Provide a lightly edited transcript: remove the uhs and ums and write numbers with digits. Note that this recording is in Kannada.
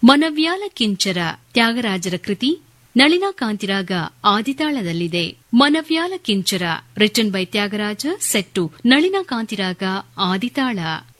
ಮನವ್ಯಾಲ ಕಿಂಚರ ತ್ಯಾಗರಾಜರ ಕೃತಿ Nalina ಕಾಂತಿರಾಗ ಆದಿತಾಳದಲ್ಲಿದೆ. ಮನವ್ಯಾಲ ಕಿಂಚರ written by Tyagaraja set Nalina ಕಾಂತಿರಾಗ ಆದಿತಾಳ.